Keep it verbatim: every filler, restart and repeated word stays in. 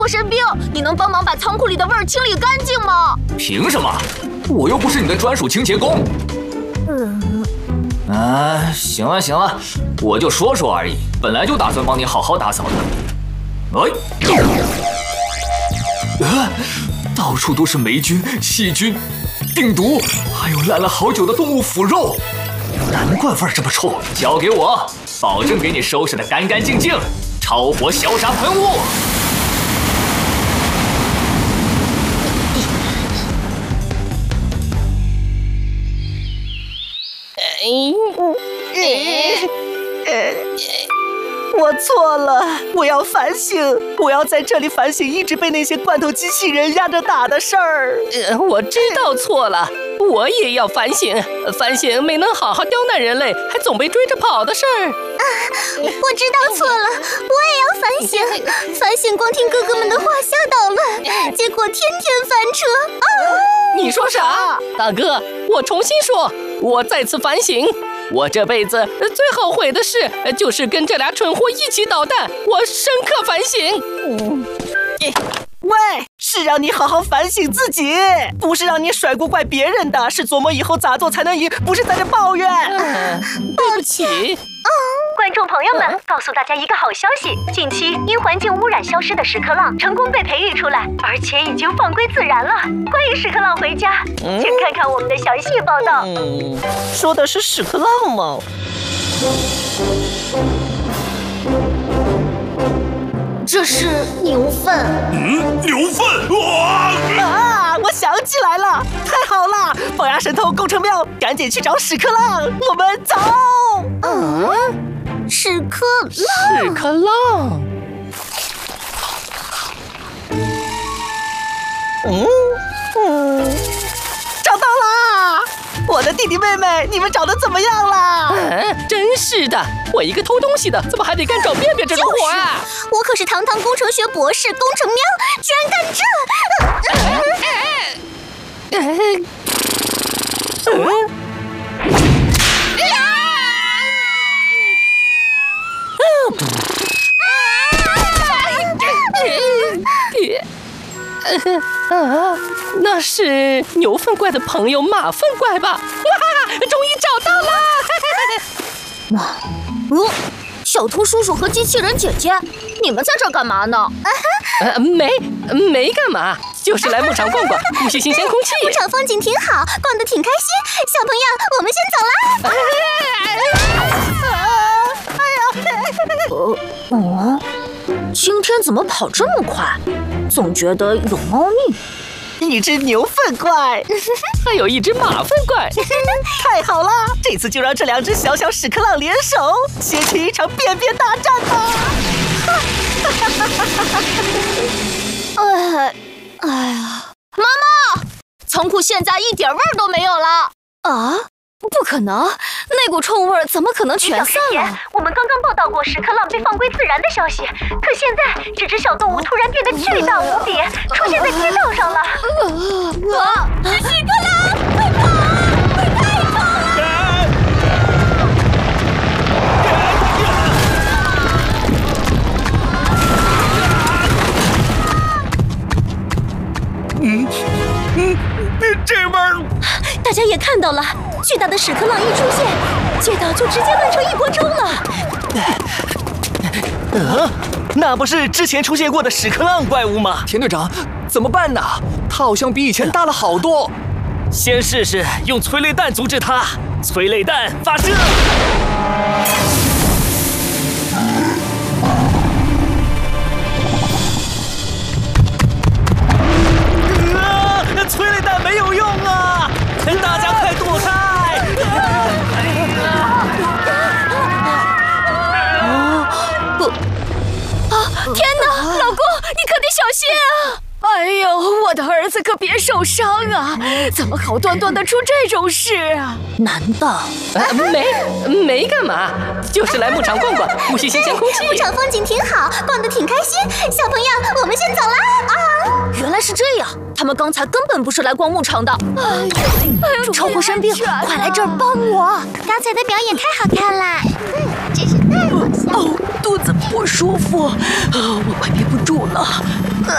我生病，你能帮忙把仓库里的味儿清理干净吗？ 凭什么？我又不是你的专属清洁工。 嗯。 啊，行了行了，我就说说而已，本来就打算帮你好好打扫的。哎，啊，到处都是霉菌、细菌、病毒，还有烂了好久的动物腐肉，难怪味儿这么臭。交给我，保证给你收拾得干干净净。超火消杀喷雾。 我错了，我要反省，我要在这里反省一直被那些罐头机器人压着打的事儿。 呃，我知道错了，我也要反省，反省没能好好刁难人类，还总被追着跑的事儿。 啊，我知道错了，我也要反省，反省光听哥哥们的话瞎捣乱，结果天天翻车。啊！ 你说啥？大哥，我重新说，我再次反省。我这辈子最后悔的事，就是跟这俩蠢货一起捣蛋。我深刻反省。 嗯，喂，是让你好好反省自己，不是让你甩锅怪别人的，是琢磨以后咋做才能赢，不是在这抱怨。 嗯，对不起。 嗯， 观众朋友们，告诉大家一个好消息：近期因环境污染消失的屎壳郎成功被培育出来，而且已经放归自然了。欢迎屎壳郎回家，请看看我们的详细报道。 嗯，说的是屎壳郎吗？ 这是牛粪。 嗯，牛粪！哇！ 啊！我想起来了，太好了！龅牙神偷工程喵，赶紧去找屎壳郎，我们走。 嗯，屎壳郎。 屎壳郎。 嗯嗯，找到啦！我的弟弟妹妹，你们找的怎么样啦？ 嗯，真是的，我一个偷东西的，怎么还得干找便便这种活啊？ 就是、我可是堂堂工程学博士，工程喵，居然干这！嗯啊，那是牛粪怪的朋友马粪怪吧？哇，终于找到了！ 哇，哦，小偷叔叔和机器人姐姐，你们在这干嘛呢？ 呃，没没干嘛，就是来牧场逛逛，呼吸新鲜空气。 牧场风景挺好，逛得挺开心。小朋友，我们先走啦！哎呀，呃，嗯。今天怎么跑这么快？总觉得有猫腻。 一只牛粪怪， 还有一只马粪怪， 太好了！这次就让这两只小小屎壳郎联手，掀起一场便便大战吧！ 哎，哎呀，妈妈，仓库现在一点味儿都没有了啊！不可能，那股臭味怎么可能全散了？ 我们刚刚报道过屎壳郎被放归自然的消息，可现在这只小动物突然变得巨大无比，出现在街道上了。 啊！是屎壳郎，快跑！快太跑了！ 嗯嗯，这味儿。 大家也看到了，巨大的屎壳郎一出现，街道就直接乱成一锅粥了。 呃，那不是之前出现过的屎壳郎怪物吗？ 田队长，怎么办呢？他好像比以前大了好多。 先试试用催泪弹阻止他。催泪弹发射！啊！催泪弹没有用啊！大家快躲开！ 天哪，老公，你可得小心啊！ 哎呦，我的儿子可别受伤啊！怎么好端端的出这种事啊？ 难道、 呃、没没干嘛，就是来牧场逛逛，呼吸新鲜空气。 牧场风景挺好，逛得挺开心。小朋友，我们先走啦！啊，原来是这样，他们刚才根本不是来逛牧场的。哎呦，超过生病，快来这儿帮我！刚才的表演太好看啦！嗯，真是太好笑了。 哦，肚子不舒服，我快憋不住了。